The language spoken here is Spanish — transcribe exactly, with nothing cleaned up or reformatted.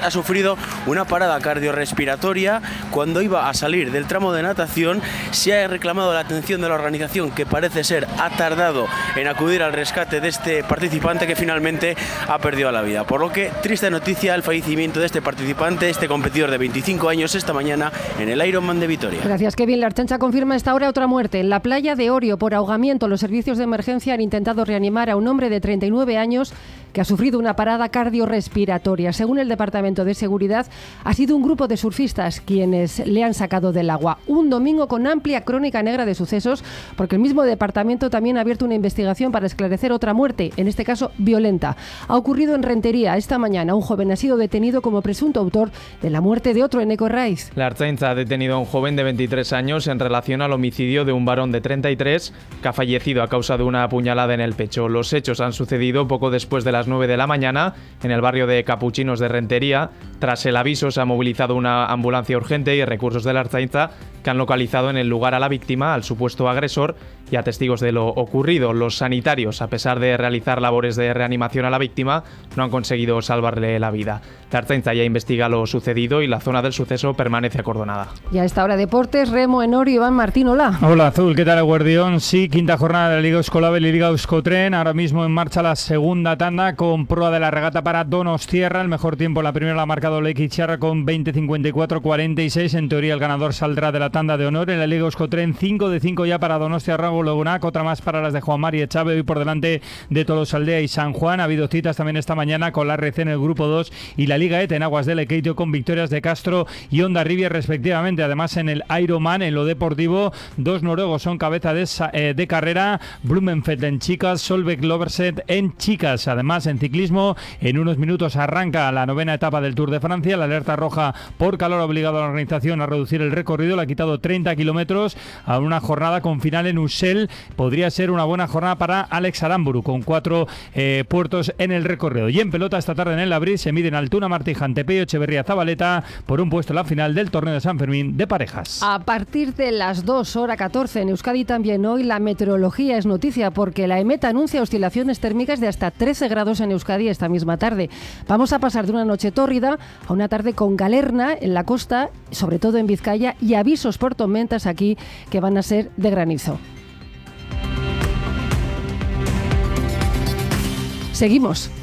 ha sufrido una parada cardiorrespiratoria cuando iba a salir del tramo de natación. Se ha reclamado la atención de la organización, que parece ser ha tardado en acudir al rescate de este participante, que finalmente ha perdido la vida. Por lo que, triste noticia el fallecimiento de este participante, este competidor de veinticinco años, esta mañana en el Ironman de Vitoria. Gracias, Kevin. La Ertzaintza confirma esta hora otra muerte. En la playa de Orio, por ahogamiento, los servicios de emergencia han intentado reanimar a un hombre de treinta y nueve años que ha sufrido una parada cardiorrespiratoria. Según el Departamento de Seguridad, ha sido un grupo de surfistas quienes le han sacado del agua. Un domingo con amplia crónica negra de sucesos, porque el mismo departamento también ha abierto una investigación para esclarecer otra muerte, en este caso violenta. Ha ocurrido en Rentería esta mañana. Un joven ha sido detenido como presunto autor de la muerte de otro en Eco Raiz. La Ertzaintza ha detenido a un joven de veintitrés años en relación al homicidio de un varón de treinta y tres que ha fallecido a causa de una apuñalada en el pecho. Los hechos han sucedido poco después de las nueve de la mañana en el barrio de Capuchinos de Rentería. Tras el aviso se ha movilizado una ambulancia urgente y recursos de la Ertzaintza que han localizado en el lugar a la víctima, al supuesto agresor y a testigos de lo ocurrido. Los sanitarios, a pesar de realizar labores de reanimación a la víctima, no han conseguido salvarle la vida. La Ertzaintza ya investiga lo sucedido y la zona del suceso permanece acordonada. Y a esta hora deportes, remo en Orio. Iván Martín, hola. Hola Azul, ¿qué tal, Guardión? Sí, quinta jornada de la Liga Euskolabel y Liga Euskotren. Ahora mismo en marcha la segunda tanda con proa de la regata para Donostiarra. El mejor tiempo, la primera la ha marcado Leiki Txarra con veinte cincuenta y cuatro cuarenta y seis. En teoría el ganador saldrá de la tanda de honor. En la Liga Euskotren, cinco de cinco ya para Donostiarra Bologunac, otra más para las de Juan Mari Echave, hoy por delante de Tolosaldea y San Juan. Ha habido citas también esta mañana con la R C en el grupo dos y la Liga E T en Aguas del Equeitio con victorias de Castro y Hondarribia respectivamente. Además, en el Ironman, en lo deportivo, dos noruegos son cabeza de, eh, de carrera, Blumenfeld en chicas, Solveig Loverset en chicas. Además, en ciclismo, en unos minutos arranca la novena etapa del Tour de Francia. La alerta roja por calor ha obligado a la organización a reducir el recorrido, le ha quitado treinta kilómetros a una jornada con final en Ussel. Podría ser una buena jornada para Alex Aramburu, con cuatro eh, puertos en el recorrido. Y en pelota, esta tarde en el Labril se miden Altuna Martiján, Tepeyo, Echeverría, Zabaleta por un puesto en la final del torneo de San Fermín de parejas. A partir de las dos horas catorce en Euskadi también hoy la meteorología es noticia, porque la EMET anuncia oscilaciones térmicas de hasta trece grados en Euskadi esta misma tarde. Vamos a pasar de una noche tórrida a una tarde con galerna en la costa, sobre todo en Vizcaya, y avisos por tormentas aquí que van a ser de granizo. Seguimos.